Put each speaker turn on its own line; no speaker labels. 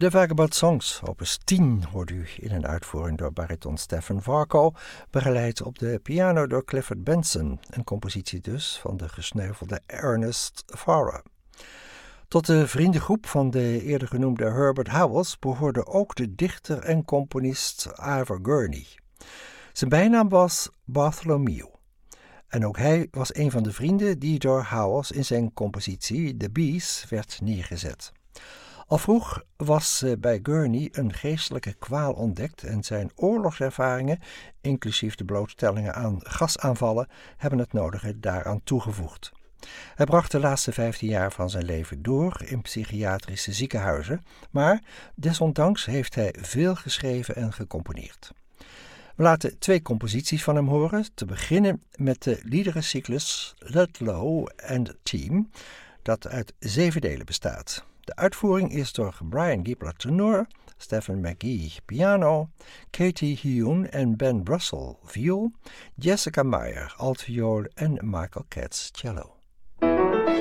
De Vagabond Songs, opus 10, hoort u in een uitvoering door bariton Stephen Varko, begeleid op de piano door Clifford Benson, een compositie dus van de gesneuvelde Ernest Farrar. Tot de vriendengroep van de eerder genoemde Herbert Howells behoorde ook de dichter en componist Ivor Gurney. Zijn bijnaam was Bartholomew. En ook hij was een van de vrienden die door Howells in zijn compositie The Bees werd neergezet. Al vroeg was bij Gurney een geestelijke kwaal ontdekt en zijn oorlogservaringen, inclusief de blootstellingen aan gasaanvallen, hebben het nodige daaraan toegevoegd. Hij bracht de laatste 15 jaar van zijn leven door in psychiatrische ziekenhuizen, maar desondanks heeft hij veel geschreven en gecomponeerd. We laten 2 composities van hem horen, te beginnen met de liederencyclus Ludlow and Team, dat uit 7 delen bestaat. De uitvoering is door Brian Gibbler tenor, Stephen McGee piano, Katie Hyun en Ben Russell viool, Jessica Meyer altviool en Michael Katz cello.